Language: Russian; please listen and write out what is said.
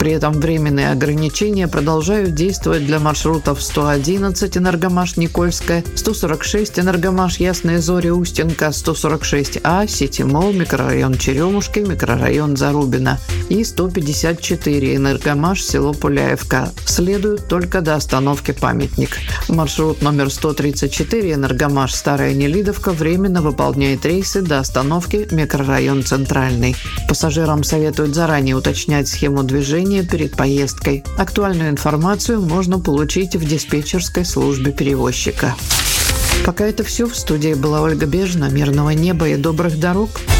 При этом временные ограничения продолжают действовать для маршрутов 111 Энергомаш-Никольская, 146 Энергомаш Ясные Зори Устинка, 146А Сити-Молл, микрорайон Черемушки, микрорайон Зарубино и 154 Энергомаш село Пуляевка. Следуют только до остановки Памятник. Маршрут номер 134 Энергомаш Старая Нелидовка временно выполняет рейсы до остановки микрорайон Центральный. Пассажирам советуют заранее уточнять схему движения перед поездкой. Актуальную информацию можно получить в диспетчерской службе перевозчика. Пока это все. В студии была Ольга Бежина. Мирного неба и добрых дорог.